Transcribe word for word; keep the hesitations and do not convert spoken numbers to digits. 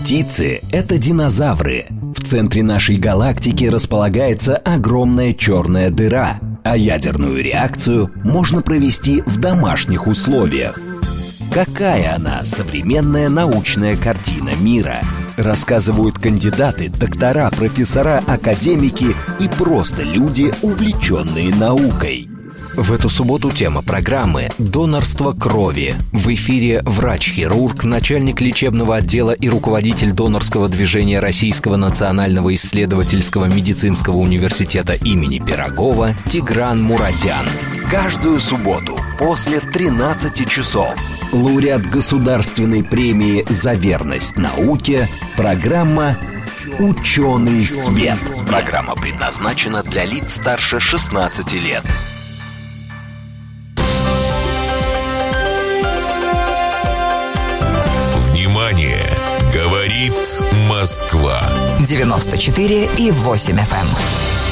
Птицы – это динозавры. В центре нашей галактики располагается огромная черная дыра, а ядерную реакцию можно провести в домашних условиях. Какая она современная научная картина мира? Рассказывают кандидаты, доктора, профессора, академики и просто люди, увлеченные наукой. В эту субботу тема программы «Донорство крови». В эфире врач-хирург, начальник лечебного отдела и руководитель донорского движения Российского национального исследовательского медицинского университета имени Пирогова Тигран Мурадян. Каждую субботу после тринадцати часов лауреат государственной премии «За верность науке» программа «Ученый свет». Программа предназначена для лиц старше шестнадцати лет. Внимание! Говорит Москва. девяносто четыре и восемь эф эм.